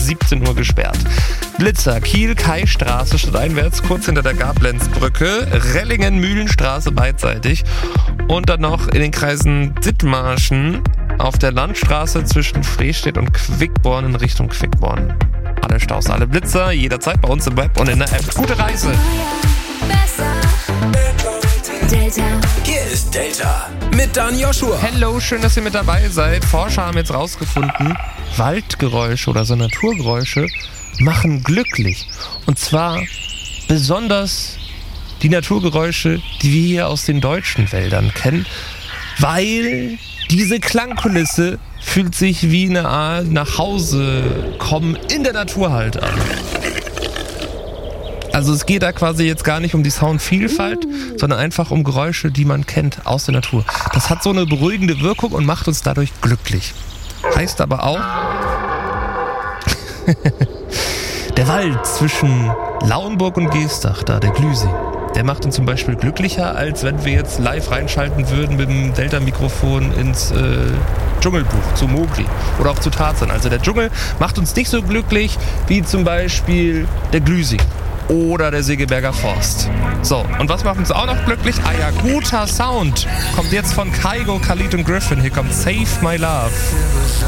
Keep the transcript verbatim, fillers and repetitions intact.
siebzehn Uhr gesperrt. Blitzer, Kiel, Kaistraße, stadteinwärts, kurz hinter der Gablenzbrücke, Rellingen, Mühlenstraße beidseitig und dann noch in den Kreisen Dithmarschen auf der Landstraße zwischen Frestedt und Quickborn in Richtung Quickborn. Alle Staus, alle Blitzer, jederzeit bei uns im Web und in der App. Gute Reise! Delta. Hier ist Delta mit Dan Joshua. Hello, schön, dass ihr mit dabei seid. Forscher haben jetzt rausgefunden, Waldgeräusche oder so Naturgeräusche machen glücklich. Und zwar besonders die Naturgeräusche, die wir hier aus den deutschen Wäldern kennen, weil diese Klangkulisse fühlt sich wie eine Art nach Hause kommen in der Natur halt an. Also es geht da quasi jetzt gar nicht um die Soundvielfalt, sondern einfach um Geräusche, die man kennt aus der Natur. Das hat so eine beruhigende Wirkung und macht uns dadurch glücklich. Heißt aber auch, der Wald zwischen Lauenburg und Geestach, da der Glüsing, der macht uns zum Beispiel glücklicher, als wenn wir jetzt live reinschalten würden mit dem Delta-Mikrofon ins äh, Dschungelbuch zu Mowgli oder auch zu Tarzan. Also der Dschungel macht uns nicht so glücklich wie zum Beispiel der Glüsing oder der Segeberger Forst. So, und was macht uns auch noch glücklich? Ah ja, guter Sound. Kommt jetzt von Kygo, Khalid und Griffin. Hier kommt Save My Love.